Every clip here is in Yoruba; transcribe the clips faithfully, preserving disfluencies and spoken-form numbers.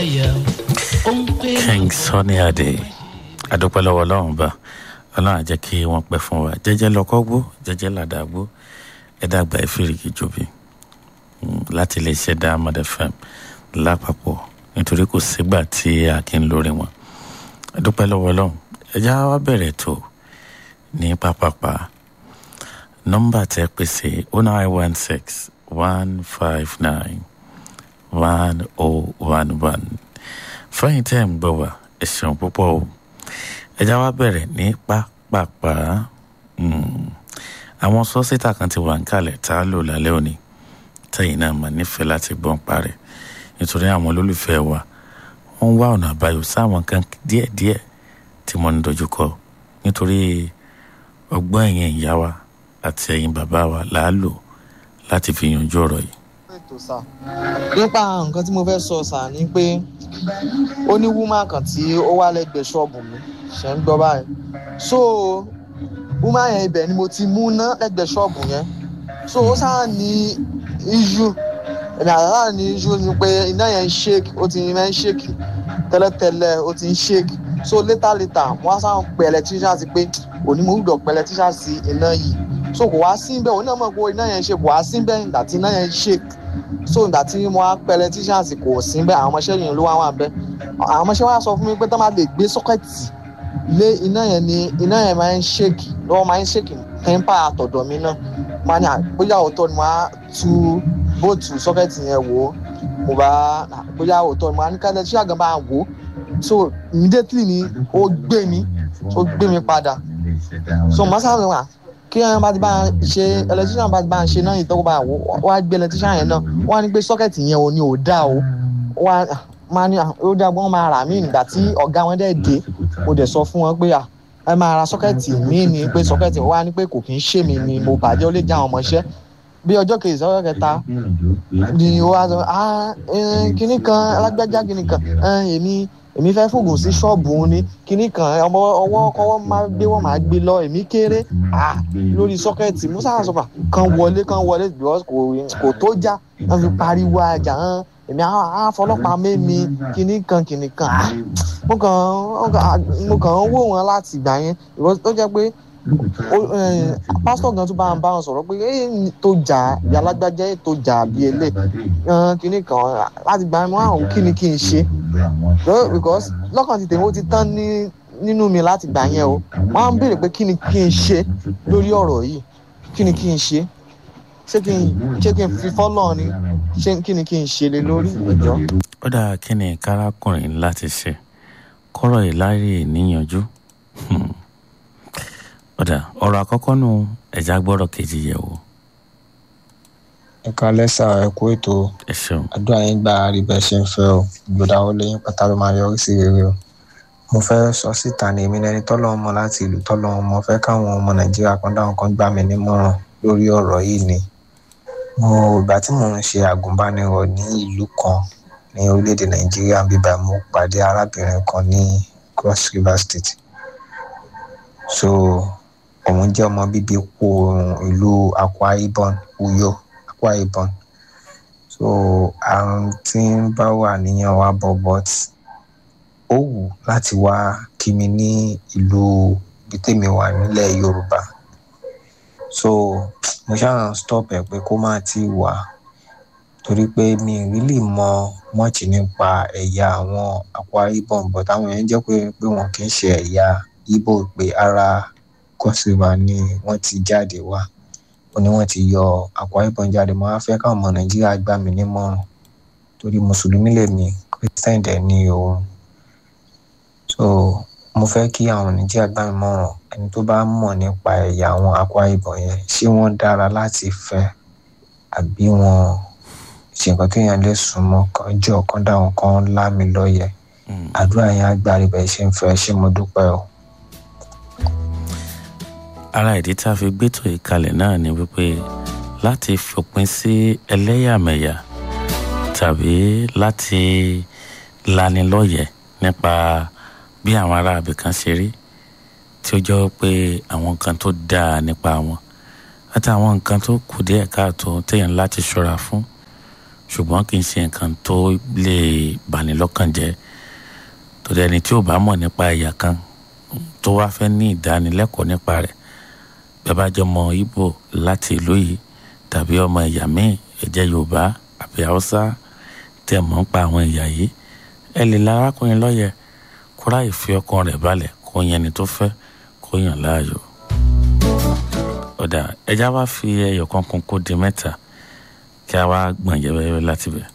King Sunny Ade adúpẹ́ lọ́wọ́ Ọlọ́run bá Ọlọ́run á jẹ́ kí wọ́n pẹ́ fún wa jẹ́jẹ́ lọ́kọ́ gbó jẹ́jẹ́ ládàgbó ẹ̀dàgbà ìfìrìkì jòbí láti lè ṣe Diamond F M lápapọ̀ nítorí kò sígbà tí a kì í lórí wọn adúpẹ́ lọ́wọ́ Ọlọ́run ẹ̀já wa bẹ̀rẹ̀ tó ní pápápá nọ́mbà tẹ́ pèsè oh nine one six one five nine one oh one one fẹ́yìn tẹ́ ń gbọ́ wá ẹ̀sùn púpọ̀ o ẹ̀já wa bẹ̀rẹ̀ ní pápápá àwọn sọ́sítà kan ti wà ń kalẹ̀ tá a lò lálẹ́ òní tẹ́yìn náà mà nífẹ̀ẹ́ láti gbọ́n parẹ́ nítorí àwọn olólùfẹ́ wa wọ́n wá ọ̀nà àbáyọ sáwọn kan díẹ̀díẹ̀ tí mo ń dojúkọ nítorí ọgbọ́n ẹ̀yin ìyá wa àti ẹ̀yin bàbá wa là á lò láti fi yanjú ọ̀rọ̀ yìí. nípa nǹkan tí mo fẹ́ sọ sà ni pé ó ní wúmà kan tí ó wá lẹ́gbẹ̀ẹ́ ṣọ́ọ̀bù mi ṣe ń gbọ́ báyìí so wúmà yẹn ibẹ̀ ni mo ti mú ná lẹ́gbẹ̀ẹ́ ṣọ́ọ̀bù yẹn so ó sáà ní issue ẹ̀mí àdára ní issue ni pé iná yẹn ń shake ó ti ń shake tẹ́lẹ̀tẹ́lẹ̀ ó ti ń shake so later later wọ́n á sáà ń pè electrician sí pé òní mo gbọ́dọ̀ pè electrician sí iná yìí so kò wá sí bẹ́ẹ̀ òun náà mọ̀ pé iná yẹn ṣe kò wá sí bẹ́ẹ̀ nígbà tí iná yẹn shake so nígbà tí mo á pè electrician sí kò sí bẹ́ẹ̀ àwọn ọmọọṣẹ́ yìí ló wá wà bẹ́ẹ̀ àwọn ọmọọṣẹ́ wa sọ fún mi pé tó máa lè gbé sọ́kẹ̀tì lé iná yẹn ni iná yẹn máa ń shake lọ́wọ́ máa ń shake tẹ́ńpà àtọ̀dọ̀ mi náà máa ní bóyá òótọ́ ni mo á tu bóòtù sọ́kẹ̀tì yẹn wò ó mo bá bóyá òótọ́ ni mo á ní ká electrician gan bá wò ó so immediately ni ó gbé mi ó gbé mi padà so mo sábà wà kí ẹran bá ti bá ṣe electrician bá ti bá ṣe náà ìtọ́kọ̀ bá wò ó wá gbé electrician yẹn náà wọ́n á ní pé sọ́kẹ̀tì yẹn ò ní ò dá o wọ́n á máa ní ó dá gbọ́n máa rà mí nígbà tí ọ̀gá wọn dẹ̀ dé mo dẹ̀ sọ fún wọn pé ẹ máa ra sọ́kẹ̀tì mí ni pé sọ́kẹ̀tì wọ́n á ní pé kò kí ń ṣe mí ni mo bàjẹ́ ó lè jẹ́ àwọn ọmọọṣẹ́ bí ọjọ́ kejì sọ́jọ́ kẹta ni ó wá sọ ah kinní kan alágbájá kinní kan èmi èmi fẹ́ fògùn sí ṣọ́ọ̀bù ni kinní kan ọmọ ọwọ́ kọ́wọ́ máa gbé wọ́n máa gbé lọ èmi kéré ah lórí sọ́kẹ̀tì musa sọ̀fà kan wọlé kan wọlé because kò tó já wọ́n fi pariwo àjà hàn èmi á fọlọ́pàá mẹ́mi kinní kan kinní kan ah mo kàn mo kàn ń wò wọ́n láti ìgbà yẹn tó jẹ́ pé pásítọ̀ gan tún bá ń bá wọn sọ̀rọ̀ pé tó jà yàlágbájá tó jà bí elé kinní kan láti gbà mọ́ àwọn kí ni kí n ṣe because lọ́kàn ti tèmi ó ti tán ní nínú mi láti gbà yẹn o wọ́n á ń béèrè pé kí ni kí n ṣe lórí ọ̀rọ̀ yìí kí ni kí n ṣe ṣé kí n ṣé kí n fi fọ́lọ́ ni ṣé kí ni kí n ṣe lé lórí ìjọ. ó dáa kí ni kárákùnrin láti ṣe kọ́rọ̀ ìlárí níyanjú ọ̀dà ọ̀rọ̀ àkọ́kọ́ nù ẹ̀já gbọ́rọ̀ kejì yẹ̀ wò. ẹ kálẹ́ sà ẹ kú ètò àdúrà yín gba àríbẹ̀ ṣe ń fẹ́ o ìgbòdà ó léyìn pátá ló máa yọrí sí rere o. mo fẹ́ sọ síta ní èmi lẹni tọ́lọ́run mọ̀ láti ìlú tọ́lọ́run mọ̀ fẹ́ káwọn ọmọ nàìjíríà kan dáhùn kan gbà mí nímọ̀ràn lórí ọ̀rọ̀ yìí ni. mo ìgbà tí mò ń ṣe àgùnbánirọ̀ ní ìlú kan ní orílẹ̀-èdè nàìjíríà bíbá mo pàdé arábìnrin kan ní Cross River State. so òun jẹ́ ọmọ bíbí kó ìlú Akwa Ibom Uyo Akwa Ibom so àrùn tí ń bá wà níyàn wá bọ̀ but ó wù láti wá kí mi ní ìlú bí tèmi wà nílẹ̀ Yorùbá so mo ṣáà stop ẹ̀ pé kó má ti wà torí pé mi really mọ much nípa ẹ̀yà àwọn Akwa Ibom but àwọn èèyàn jẹ́ pé pé wọn kì í ṣe ẹ̀yà Igbo pé ara kọ́sìbà ni wọ́n ti jáde wá ó ní wọ́n ti yọ Akwa Ibom jáde mo á fẹ́ káwọn ọmọ Nàìjíríà gbà mí nímọ̀ràn torí mùsùlùmí lèmi Christian dẹ̀ ni òun so mo fẹ́ kí àwọn Nàìjíríà gbà mí mọ̀ràn ẹni tó bá mọ̀ nípa ẹ̀yà àwọn Akwa Ibom yẹn ṣé wọ́n dára láti fẹ́ àbí wọn ṣe nǹkan tó yẹn lè súnmọ́ kan jọ kan dáhùn kan lámì lọ́yẹ̀ àdúrà yẹn á gbà rí bẹ́ẹ̀ ṣe ń fẹ́ ṣé mo dúpẹ́ o. ara ìdí tá a fi gbétò ìkalẹ̀ náà ni wípé láti fòpin sí ẹlẹ́yàmẹ̀yà tàbí láti lanilọ́yẹ̀ nípa bí àwọn ará abìkan ṣe rí tí ó jọ pé àwọn nǹkan tó dáa nípa wọn àti àwọn nǹkan tó kù díẹ̀ káàtó téèyàn láti ṣọ́ra fún ṣùgbọ́n kì í ṣe nǹkan tó lè bani lọ́kàn jẹ́ torí ẹni tí ò bá mọ̀ nípa ẹ̀yà kan tó wá fẹ́ ní ìdánilẹ́kọ̀ọ́ nípa rẹ̀ bẹ́ẹ̀ bá jẹ́ ọmọ Ìgbò láti ìlú yìí tàbí ọmọ ẹ̀yà míì ẹ̀jẹ̀ Yorùbá àbí Haúsá tẹ̀ mọ́ ń pa àwọn ẹ̀yà yìí ẹ lè la arákùnrin lọ́yẹ̀ kó ráyè fi ọkàn rẹ̀ balẹ̀ kó yẹn ni tó fẹ́ kó yàn láàyò. ọ̀dà ẹja wá fi ẹyọ kan kún kó di mẹ́ta kí a wá gbọ̀n yẹ́wẹ́yẹ́wẹ́ láti bẹ̀.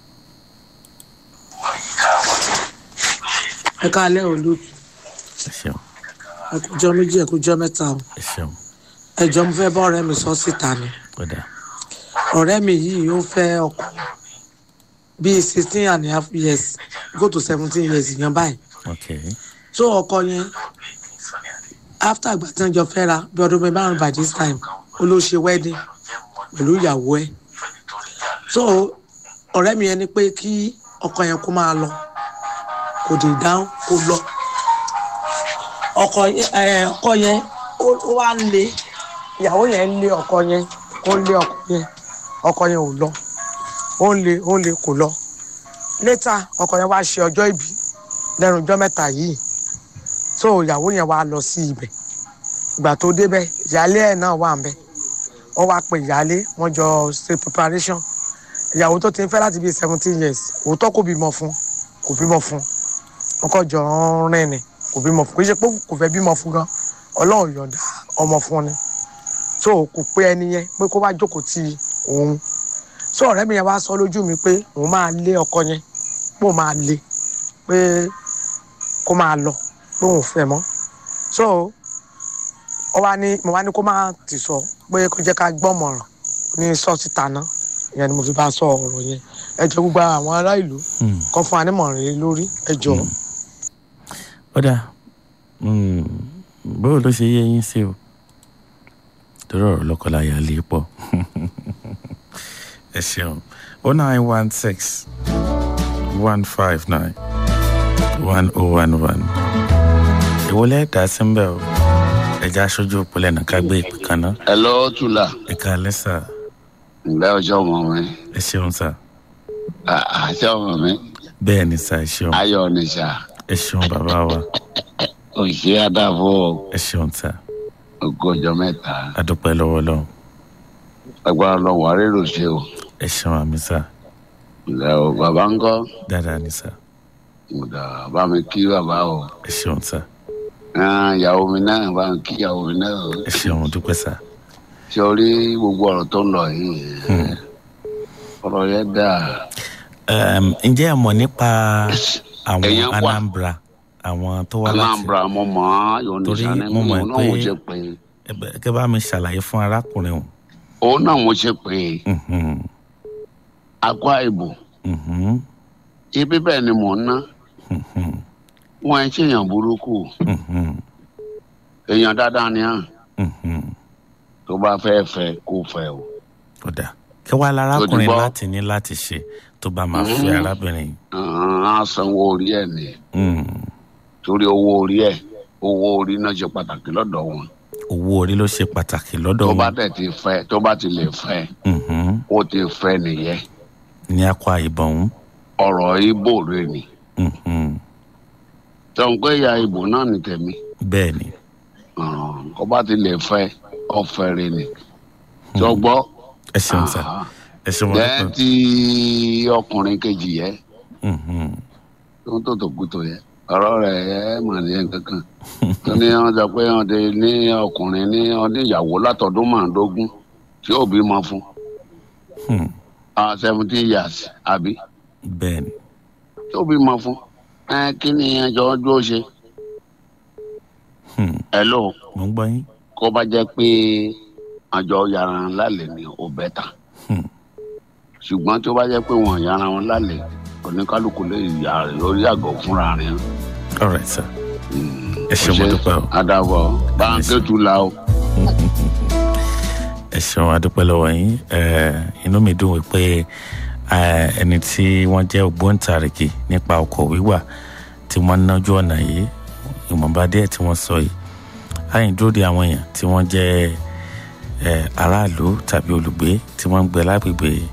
ẹ káalẹ́ olú ẹ ṣeun ẹ kújọ́ méjì ẹ kújọ́ mẹ́ta o ẹ ṣeun ẹ jọ̀ọ́ mo fẹ́ bá ọ̀rẹ́ mi sọ síta ni ọ̀dà ọ̀rẹ́ mi yìí ó fẹ́ ọkọ bíi sixteen and a half years go to seventeen years yẹn báyìí okay so ọkọ yẹn after àgbà tí wọ́n jọ fẹ́ra bí ọdún mi márùn by this time ó ló ṣe wedding pẹ̀lú ìyàwó ẹ̀ so ọ̀rẹ́ mi yẹn ní pé kí ọkọ yẹn kó máa lọ kò dé dáhùn kó lọ ọkọ yẹn ọkọ yẹn ó wá ń lé ìyàwó yẹn ń lé ọkọ yẹn ó ń lé ọkọ yẹn ọkọ yẹn ò lọ ó ń lé ó ń lé kò lọ later ọkọ yẹn wá ṣe ọjọ́ ìbí lẹ́nu ọjọ́ mẹ́ta yìí so ìyàwó yẹn wá lọ sí ibẹ̀ ìgbà tó débẹ̀ ìyálé ẹ̀ náà wà ńbẹ̀ ó wá pe ìyálé wọ́n jọ ṣe preparation ìyàwó tó ti ń fẹ́ láti bíi seventeen years òótọ́ kò bímọ fún kò bímọ fún ọkọ jọ ń rìn ni kò bímọ fún kò ṣe pé kò fẹ́ bímọ fún gan ọlọ́run yọ̀ǹda ọmọ fún ni so kò pé ẹni yẹn pé kó wá jókòó ti òun so ọ̀rẹ́ mi yẹn wá sọ lójú mi pé òun máa lé ọkọ yẹn pé òun máa lé pé kó máa lọ pé òun fẹ́ mọ́ so ọ wá ní mo wá ní kó má ti sọ pé kó jẹ́ ká gbọ́mọ̀ràn ní sọ́ọ̀tì tàná ìyẹn ni mo fi bá sọ ọ̀rọ̀ yẹn ẹ jọ̀ọ́ gbogbo àwọn ará ìlú kan fún anímọ̀ràn lórí ẹ jọ̀ọ́. ọ̀dà báwo ló ṣe yé yín sí o torí ọ̀rọ̀ lọ́kọláya lè pọ̀ ẹ ṣeun oh nine one six one five nine one oh one one ìwọlé ẹ̀dá sí ń bẹ̀ o ẹ̀já aṣojú òpólẹ̀ náà ká gbé ìpè kan náà. ẹ lọ́ọ́ tula. ẹ̀ka lẹ́sà. ǹlẹ́ ọjọ́ ọmọ mi. ẹ ṣeun sà. àṣẹ ọmọ mi. bẹ́ẹ̀ ni sà ẹ ṣeun. ayọ̀ ni sà. ẹ ṣeun bàbá wa. òṣè àdàbọ̀. ẹ ṣeun sà. ogójọ mẹ́ta. adúpẹ́ lọ́wọ́ lọ́wọ́. agbára lọ́wọ́ àrèrò ṣe o. ẹ ṣeun àmì sà. ǹlẹ́ o bàbá ń kọ́. dáadáa ni sà. ǹdà bá mi kí bàbá o. ẹ ṣeun sà. ìyàwó mi náà bá mi kí ìyàwó mi náà. ẹ ṣeun dúpẹ́ sà. ṣé o rí gbogbo ọ̀rọ̀ tó ń lọ yìí ọ̀rọ̀ yẹn dáa. ǹjẹ́ ẹ mọ̀ nípa àwọn Anambra àwọn tó wá láti Anambra mo mọ̀ ọ́ yóò ní sani mo mọ̀ náà mo ṣe pé. kẹ bá mi ṣàlàyé fún arákùnrin o. òun náà mo ṣe pé Akwa Ibom ibi bẹ́ẹ̀ ni mò ń ná wọn ẹ ṣèyàn burúkú èèyàn dáadáa ni hàn tó bá fẹ́ fẹ́ kó fẹ́ o. kódà kí wàá lárákùnrin láti ní láti ṣe tó bá máa fẹ́ arábìnrin. á sanwó orí ẹ̀ ni torí owó orí ẹ̀ owó orí náà ṣe pàtàkì lọ́dọ̀ wọn. owó orí ló ṣe pàtàkì lọ́dọ̀ wọn. tó bá tẹ̀ ti fẹ́ tó bá ti lè fẹ́ ó ti fẹ́ nìyẹn. ní Akwa Ibom. ọ̀rọ̀ Ìgbò rẹ̀ ni. tọ́hún pé ìyá Ìgbò náà ní tẹ̀mí. bẹ́ẹ̀ ni. kó bá ti lè fẹ́ ọ̀fẹ́ rẹ̀ ni. tó gbọ́. ẹ ṣeun sá ẹ ṣeun wọn. lẹ́yìn tí ọkùnrin kejì yẹ. tó ń tó tó kú tó yẹ ọ̀rọ̀ rẹ̀ ẹ mà ní ẹ̀ kankan. tó ní wọn sọ pé wọn ti ní ọkùnrin ní ọdún ìyàwó látọdún márùndógún tí ó bímọ fún. seventeen years àbí. bẹ́ẹ̀ni. tí ó bímọ fún ẹ kí ni ẹjọ́ ọjọ́ ṣe. hello. mo ń gbọ́ yín. kó bá jẹ́ pé àjọ yàrá lálẹ́ ni ó bẹ́ ta. ṣùgbọ́n tí ó bá jẹ́ pé wọ́n yàrá wọn lálẹ́ oníkálukú lè yà lórí àgọ́ fúnra rẹ̀. all right sir. ẹ ṣeun mo dúpẹ́ o. adàbọ̀ báńkì tún la o. ẹ ṣeun adúpẹ́ lọ́wọ́ yín inú mi dùn wípé ẹni tí wọ́n jẹ́ ògbóǹtarìgì nípa ọkọ̀ wíwà tí wọ́n nájú ọ̀nà yìí ìwọ̀nba díẹ̀ tí wọ́n sọ yìí láyìn dúró de àwọn èèyàn tí wọ́n jẹ́ aráàlú tàbí olùgbé tí wọ́n ń gbé lágbègbè